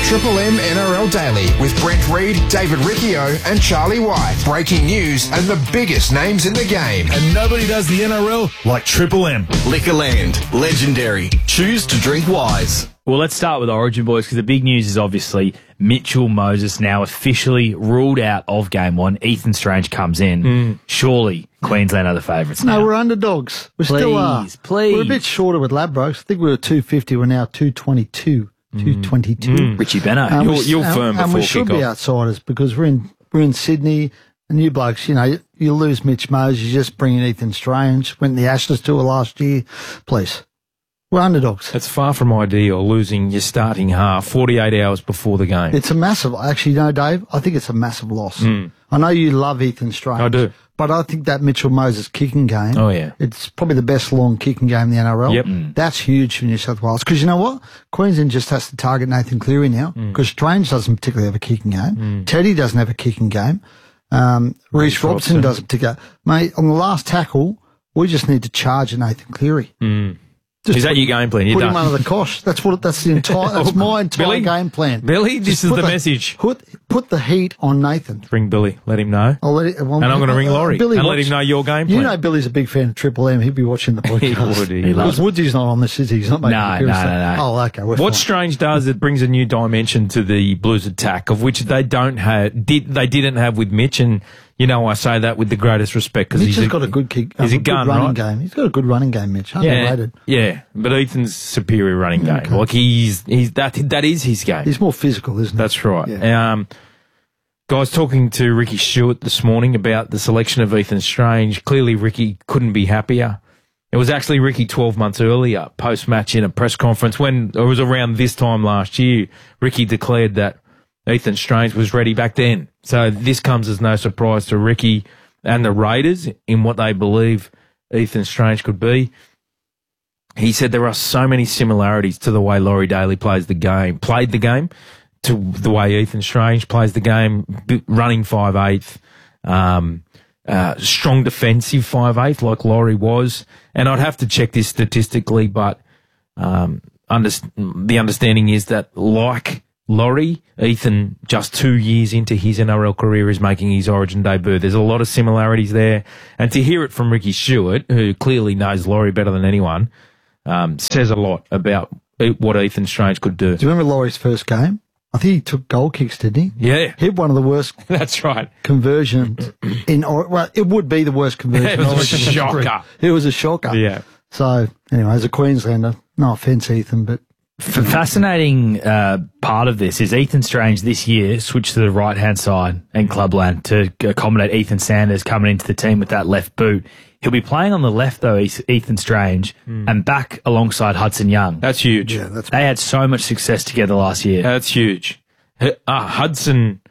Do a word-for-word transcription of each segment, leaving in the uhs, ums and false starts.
Triple M N R L Daily with Brent Reid, David Riccio and Charlie White. Breaking news and the biggest names in the game. And nobody does the N R L like Triple M. Liquorland, legendary. Choose to drink wise. Well, let's start with Origin, boys, because the big news is obviously Mitchell Moses now officially ruled out of game one. Ethan Strange comes in. Mm. Surely Queensland are the favourites No, now. we're underdogs. We Please, still are. please. We're a bit shorter with Ladbrokes. I think we were two fifty. We're now two twenty-two. Mm. two twenty-two. Mm. Richie Benno. And You're, we- you're and- firm and before we should be kick-off. outsiders because we're in we're in Sydney. And you blokes, you know, you, you lose Mitch Moses, you just bring in Ethan Strange. Went in the Ashes tour last year. Please. We're underdogs. It's far from ideal, losing your starting half forty-eight hours before the game. It's a massive, actually, no, Dave, I think it's a massive loss. Mm. I know you love Ethan Strange. I do. But I think that Mitchell Moses kicking game, Oh, yeah. it's probably the best long kicking game in the N R L. Yep. Mm. That's huge for New South Wales. Because you know what? Queensland just has to target Nathan Cleary now because Mm. Strange doesn't particularly have a kicking game. Mm. Teddy doesn't have a kicking game. Um, Reece Robson, Robson. doesn't particularly. Mate, on the last tackle, we just need to charge at Nathan Cleary. Mm. Just Is that put- your game plan? You're Put done. him under the cosh. That's what. That's the entire. That's my entire Billy? game plan. Billy, this Just is put the message. Put put the heat on Nathan. Ring Billy. Let him know. I'll let it, well, And I'm gonna ring Laurie and let watch- him know your game You plan. know Billy's a big fan of Triple M. He'd be watching the podcast. He would, he Because loves it. Woodsy's not on this, is he? He's not making No, appearance. no, no, no. Oh, okay. We're What fine. Strange does, it brings a new dimension to the Blues attack, of which they don't have, did they didn't have with Mitch, and you know I say that with the greatest respect because Mitch he's has a, got a good kick. he's um, a good gun, running right? game. He's got a good running game, Mitch. Yeah, Underrated. yeah, but Ethan's superior running game. Okay. Like he's he's that that is his game. He's more physical, isn't he? That's right. Yeah. Um, guys, talking to Ricky Stewart this morning about the selection of Ethan Strange. Clearly, Ricky couldn't be happier. It was actually Ricky twelve months earlier, post-match in a press conference, when it was around this time last year, Ricky declared that Ethan Strange was ready back then. So this comes as no surprise to Ricky and the Raiders in what they believe Ethan Strange could be. He said there are so many similarities to the way Laurie Daly plays the game, played the game, to the way Ethan Strange plays the game, b- running five eighth, um, uh, strong defensive five eighth like Laurie was. And I'd have to check this statistically, but um, under- the understanding is that like Laurie, Ethan, just two years into his N R L career, is making his Origin debut. There's a lot of similarities there. And to hear it from Ricky Stewart, who clearly knows Laurie better than anyone, um, says a lot about what Ethan Strange could do. Do you remember Laurie's first game? I think he took goal kicks, didn't he? Yeah, He had one of the worst that's right. conversions in, or, well, it would be the worst conversion. It was a in Origin history. shocker. It was a shocker. Yeah. So, anyway, as a Queenslander, no offence, Ethan, but F- fascinating uh, part of this is Ethan Strange this year switched to the right-hand side and Clubland to accommodate Ethan Sanders coming into the team with that left boot. He'll be playing on the left, though, Ethan Strange, Hmm. and back alongside Hudson Young. That's huge. yeah, that's They had so much success together last year. That's huge. H- Uh, Hudson,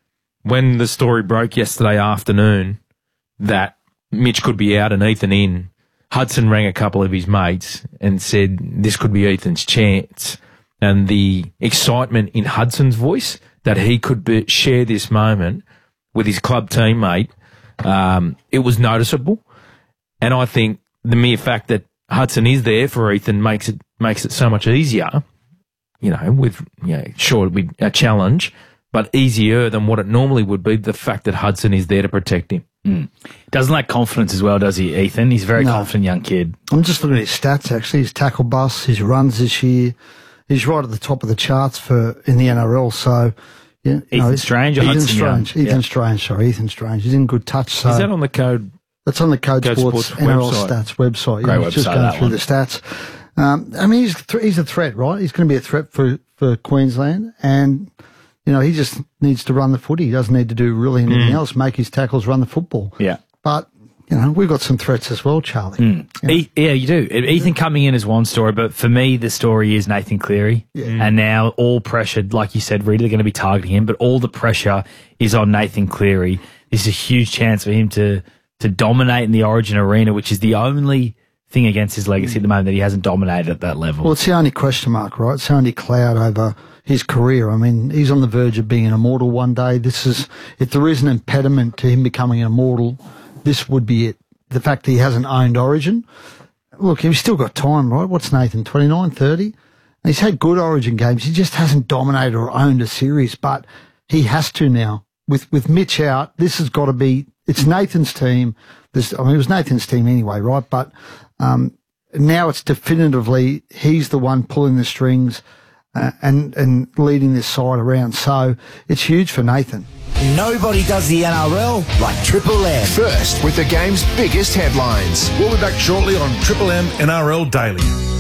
when the story broke yesterday afternoon that Mitch could be out and Ethan in, Hudson rang a couple of his mates and said this could be Ethan's chance. And the excitement in Hudson's voice that he could be, share this moment with his club teammate, um, it was noticeable. And I think the mere fact that Hudson is there for Ethan makes it makes it so much easier. You know, with you know, sure it'd be a challenge, but easier than what it normally would be. The fact that Hudson is there to protect him. Mm. Doesn't lack confidence as well, does he, Ethan? He's a very No. confident young kid. I'm just looking at his stats, actually. His tackle busts, his runs this year. He's right at the top of the charts for in the N R L. So, yeah, you Ethan know, Strange or Ethan Hudson Young? Strange. Ethan Yeah. Strange, sorry. Ethan Strange. He's in good touch. So Is that on the code? that's on the Code, Code Sports, Sports N R L website? stats website. Great yeah, he's just website, going that through one. the stats. Um, I mean, he's, th- he's a threat, right? He's going to be a threat for, for Queensland. And, you know, he just needs to run the footy. He doesn't need to do really anything Mm. else, make his tackles, run the football. Yeah. But, you know, we've got some threats as well, Charlie. Mm. E- yeah, you do. Ethan coming in is one story, but for me, the story is Nathan Cleary. Yeah. And now all pressure, like you said, really, they're going to be targeting him, but all the pressure is on Nathan Cleary. This is a huge chance for him to, to dominate in the Origin arena, which is the only thing against his legacy at the moment that he hasn't dominated at that level. Well, it's the only question mark, right? It's the only cloud over his career. I mean, he's on the verge of being an immortal one day. This is, if there is an impediment to him becoming an immortal, this would be it. The fact that he hasn't owned Origin. Look, he's still got time, right? What's Nathan, twenty-nine, thirty? And he's had good Origin games. He just hasn't dominated or owned a series, but he has to now. With with Mitch out, this has got to be, it's Nathan's team. This, I mean, it was Nathan's team anyway, right? But um, now it's definitively, he's the one pulling the strings uh, and, and leading this side around. So it's huge for Nathan. Nobody does the N R L like Triple M. First, with the game's biggest headlines. We'll be back shortly on Triple M N R L Daily.